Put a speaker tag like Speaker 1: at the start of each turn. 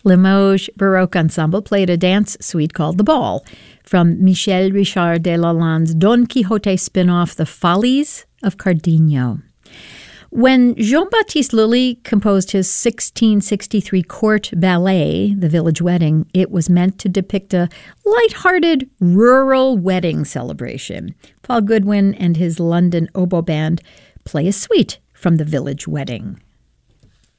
Speaker 1: Limoges Baroque Ensemble played a dance suite called The Ball from Michel Richard de Lalande's Don Quixote spin-off, The Follies of Cardenio. When Jean-Baptiste Lully composed his 1663 court ballet, The Village Wedding, it was meant to depict a light-hearted rural wedding celebration. Paul Goodwin and his London Oboe Band play a suite from The Village Wedding.